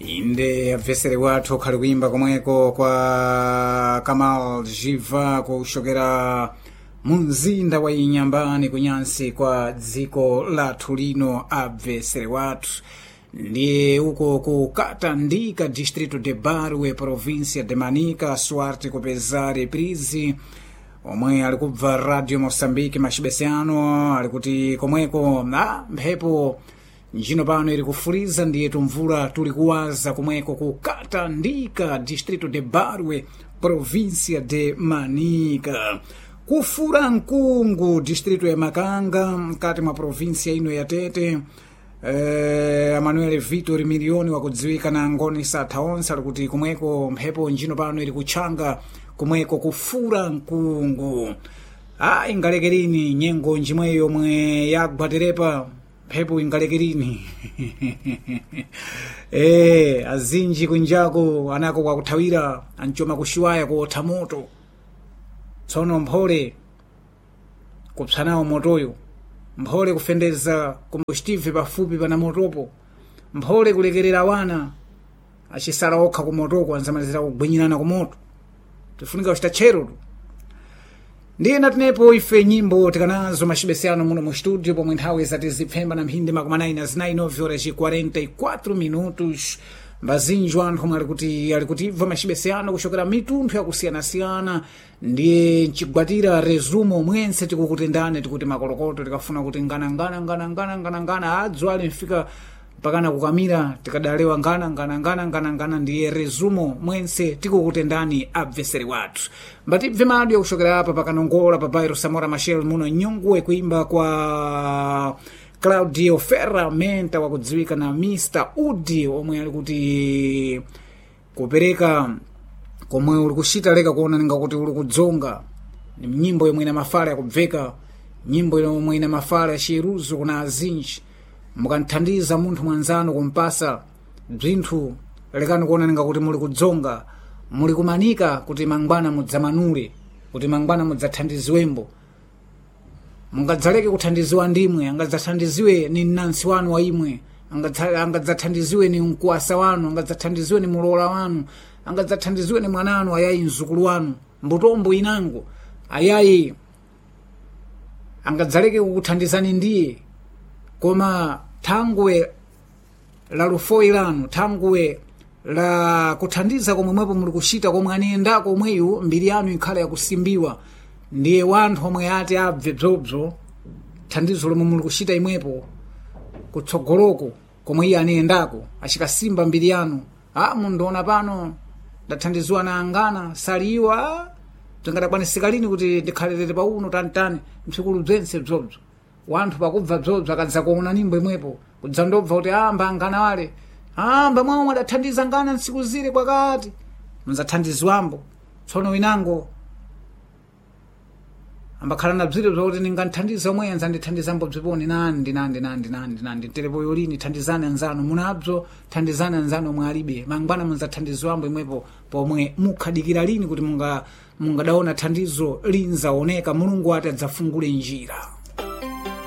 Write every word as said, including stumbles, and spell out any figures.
inde abvesere wathu khali kuimba komweko kwa Kamal Jiva kushokera munzinda wa Inyambani kunyansi kwa dziko lathu lino. Abvesere wathu ndiye uko kukatandika distrito de Barwe provincia de Manica Suarte kupezare prizi omwe alikubva Radio Mosambiki machibesiano alikuti komweko na mphepo njino pano ili kufuriza ndiye tumvula tuli kuwaza komweko kukatandika distrito de Barwe provincia de Manica. Kufura nkungu distrito ya Makanga mkati mwa provincia ino ya Tete. Eh, Emmanuel Vitor milioni wakudziwika na ngoni satha onse alikuti kumweko mphepo njino pano ili kuchanga kumweko kufura nkungu. Ah, ingalekerini nyengo njimwe yomwe yagwaterepa mphepo ingalekerini. Eh, azinji kunjako anako kwa kuthawira anchoma kushiwaya kuotha moto. Tsono mphole kupsanawo motoyo, mphole kufendeza combustive pafupi pana motopo, mphole kulekerera wana achisala okha ku motoko anzamalizira kugwinyirana ku moto. Tifunika kuchita chero. Ndiye natinepo ife nyimbo tikanazo machibesiano muno mu studio pomwe nthawi zati zipfemba na mphindi makumi anayi na zinayi nove horas e quarenta e quatro minutos. Mbazinji wanthu omwe alikuti alikutimva machibesiano kuchokera mitunthu yakusiyana-siyana. Ndiye nchigwatira resumo mwense tikukutendane tikuti makolokoto tikafuna kuti ngana ngana ngana ngana ngana ngana adzo ali mfika mpakana kukamira tikadalewa ngana ngana ngana ngana ngana. Ndiye resumo mwense tikukutendani abveseri wathu. Mbatibve madyo kuchokera apa pakanongola pa Bairro Samora Machel muno nyungu ekuimba kwa Claudio Ferramenta wakudziwika na mister Udi omwe alikuti kupereka komwe uli kushita leka kuona ninga kuti uli kudzonga. Ni nyimbo yomwe ina mafala yakubveka, nyimbo yomwe ina mafala ya chiruzo kuna azinji. Mukanthandiza munthu mwanzano kumpasa bzinthu lekani kuona ninga kuti muli kudzonga, muli kumanika kuti mangwana mudzamanule, kuti mangwana mudzathandizwembo. Mungadzaleke kuthandiziwa ndimwe, angadzathandiziwe ni nansi wanu wa imwe, angadzathandiziwe ni mkuasa wanu, angadzathandiziwe ni mulola wanu, angadzathandiziwe ni mwananu ayayi mzukulu wanu, mbutombo inango ayayi angadzaleke kukuthandizani ndiye. Koma thangwe la lufoi lanu, thangwe la kuthandiza komwe mwepo muli kushita komwe aniyendako omweyu mbiri yanu ikhala yakusimbiwa. Ndiye wanthu omwe ati abve bzobzo thandizo lomwe muli kushita imwepo kutsogoloko komwe iye aniyendako achikasimba mbiri yanu. Ah, mundiona pano ndathandizwa na angana saliwa tingadakwanisika lini kuti ndikhalirere pauno tantani mtsikulu bzense bzobzo. Wanthu pakubva bzobzo akadza kuona nimbo imwepo kudzandobva kuti amba angana wale amba mwawo adathandiza ngana ntsiku zile kwakati muzathandizwambo. Tsono winango ambakhala na bzire bzakuti ninganthandiza omwe anza ndithandizambo bziponi nandi nandi nandi nandi nandi telepo yolini thandizana anzano munabzo thandizana anzano omwe alibe mangwana muzathandizwambo imwepo pomwe mukhadikira lini kuti munga mungadaona thandizo linzaoneka Mulungu ati adzafungule njira.